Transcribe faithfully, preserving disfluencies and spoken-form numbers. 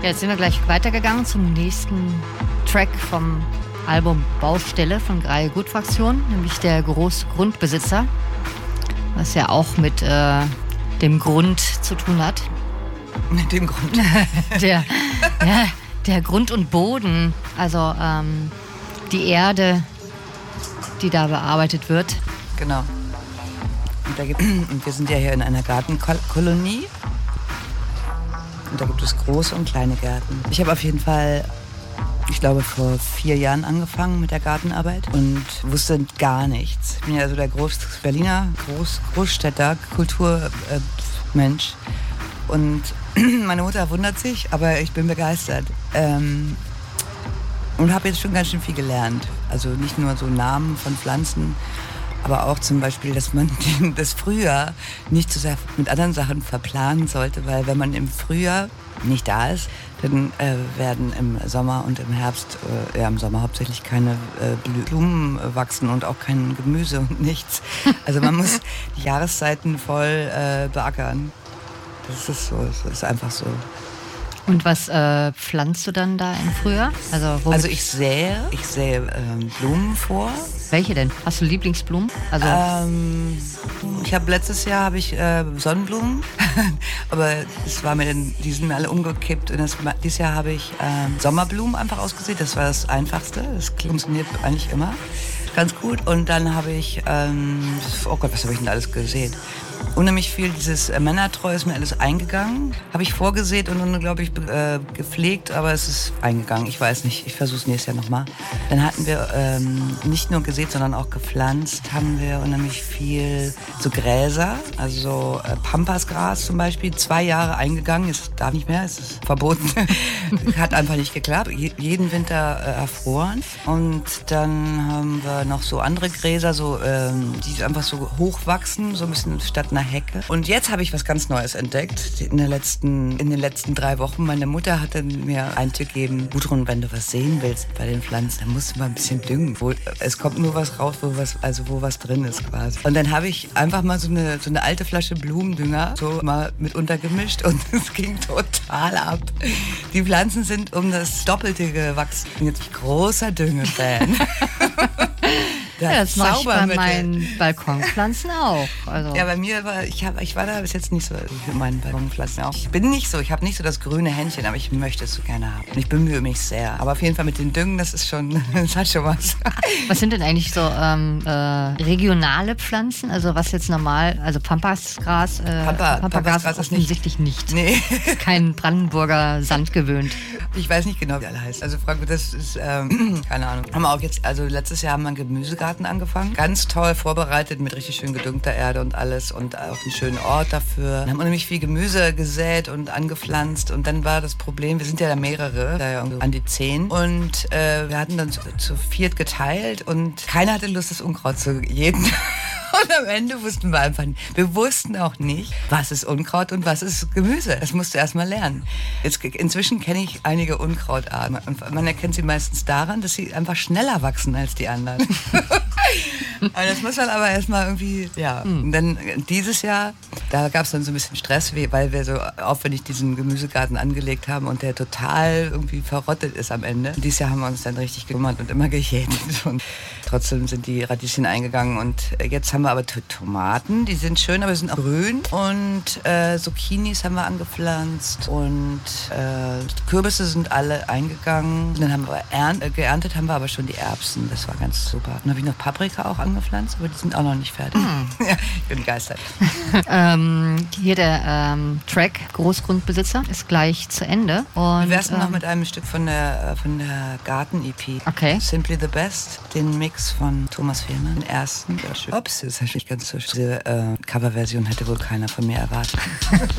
Jetzt sind wir gleich weitergegangen zum nächsten Track vom Album Baustelle von Greie Gutfraktion, nämlich der Großgrundbesitzer, was ja auch mit äh, dem Grund zu tun hat. Mit dem Grund? der, ja, der Grund und Boden, also ähm, die Erde, die da bearbeitet wird. Genau. Und, da gibt, und wir sind ja hier in einer Gartenkolonie. Und da gibt es große und kleine Gärten. Ich habe auf jeden Fall, ich glaube, vor vier Jahren angefangen mit der Gartenarbeit und wusste gar nichts. Ich bin ja so der Groß Berliner Groß Großstädter Kulturmensch. Äh, und meine Mutter wundert sich, aber ich bin begeistert. Ähm, und habe jetzt schon ganz schön viel gelernt. Also nicht nur so Namen von Pflanzen, aber auch zum Beispiel, dass man das Frühjahr nicht so sehr mit anderen Sachen verplanen sollte, weil wenn man im Frühjahr nicht da ist, dann äh, werden im Sommer und im Herbst, äh, ja im Sommer hauptsächlich keine äh, Blumen wachsen und auch kein Gemüse und nichts. Also man muss die Jahreszeiten voll äh, beackern. Das ist so, das ist einfach so. Und was äh, pflanzt du dann da im Frühjahr? Also, also ich sähe, ich sähe ähm, Blumen vor. Welche denn? Hast du Lieblingsblumen? Also ähm, ich habe letztes Jahr habe ich äh, Sonnenblumen, aber es war mir dann, die sind mir alle umgekippt. Und das, dieses Jahr habe ich ähm, Sommerblumen einfach ausgesät. Das war das Einfachste. Das funktioniert eigentlich immer ganz gut. Und dann habe ich, ähm, oh Gott, was habe ich denn alles gesehen? Unheimlich viel, dieses äh, Männertreu ist mir alles eingegangen. Habe ich vorgesät und dann, glaube ich, äh, gepflegt, aber es ist eingegangen. Ich weiß nicht, ich versuche es nächstes Jahr nochmal. Dann hatten wir ähm, nicht nur gesät, sondern auch gepflanzt, haben wir unheimlich viel so Gräser, also äh, Pampasgras zum Beispiel, zwei Jahre eingegangen, es darf nicht mehr, es ist verboten. Hat einfach nicht geklappt, Je- jeden Winter äh, erfroren. Und dann haben wir noch so andere Gräser, so, ähm, die einfach so hochwachsen, so ein bisschen statt einer Hecke. Und jetzt habe ich was ganz Neues entdeckt in, der letzten, in den letzten drei Wochen. Meine Mutter hatte mir einen Tipp gegeben, Gudrun, wenn du was sehen willst bei den Pflanzen, dann musst du mal ein bisschen düngen. Wo, es kommt nur was raus, wo was, also wo was drin ist quasi. Und dann habe ich einfach mal so eine, so eine alte Flasche Blumendünger so mal mit untergemischt und es ging total ab. Die Pflanzen sind um das Doppelte gewachsen. Ich bin jetzt großer Dünge-Fan. Das, ja, das mache ich bei meinen Balkonpflanzen auch. Also. Ja, bei mir war, ich, hab, ich war da bis jetzt nicht so mit meinen Balkonpflanzen auch. Ich bin nicht so, ich habe nicht so das grüne Händchen, aber ich möchte es so gerne haben. Und ich bemühe mich sehr. Aber auf jeden Fall mit den Düngen, das ist schon, das hat schon was. Was sind denn eigentlich so ähm, äh, regionale Pflanzen? Also was jetzt normal, also Pampasgras, äh, Pampa, Pampagras Pampasgras ist offensichtlich nicht. Nee. Kein Brandenburger Sand gewöhnt. Ich weiß nicht genau, wie alle heißen. Also Frank, das ist, ähm, keine Ahnung. Haben wir auch jetzt, also letztes Jahr haben wir einen Gemüsegarten angefangen. Ganz toll vorbereitet mit richtig schön gedüngter Erde und alles und auch einen schönen Ort dafür. Dann haben wir nämlich viel Gemüse gesät und angepflanzt und dann war das Problem, wir sind ja da mehrere, da ja an die zehn und äh, wir hatten dann zu, zu viert geteilt und keiner hatte Lust, das Unkraut zu jeden. Und am Ende wussten wir einfach nicht. Wir wussten auch nicht, was ist Unkraut und was ist Gemüse. Das musst du erst mal lernen. Jetzt, inzwischen kenne ich einige Unkrautarten. Und man erkennt sie meistens daran, dass sie einfach schneller wachsen als die anderen. Das muss man aber erst mal irgendwie, ja. Und dann dieses Jahr, da gab es dann so ein bisschen Stress, weil wir so aufwendig diesen Gemüsegarten angelegt haben und der total irgendwie verrottet ist am Ende. Und dieses Jahr haben wir uns dann richtig gekümmert und immer gejätet. Und trotzdem sind die Radieschen eingegangen und jetzt haben wir aber Tomaten, die sind schön, aber sind auch grün und äh, Zucchinis haben wir angepflanzt und äh, Kürbisse sind alle eingegangen. Und dann haben wir ernt, äh, geerntet, haben wir aber schon die Erbsen, das war ganz super. Dann habe ich noch Paprika auch angepflanzt, aber die sind auch noch nicht fertig. Mm. Ja, ich bin begeistert. ähm, hier der ähm, Track Großgrundbesitzer ist gleich zu Ende. Und, Wie wär's denn ähm, noch mit einem Stück von der, von der Garten-E P? Okay. Simply the Best, den Mix von Thomas Fehlmann, den ersten. Ups, das ist natürlich ganz so. Diese äh, Coverversion hätte wohl keiner von mir erwartet.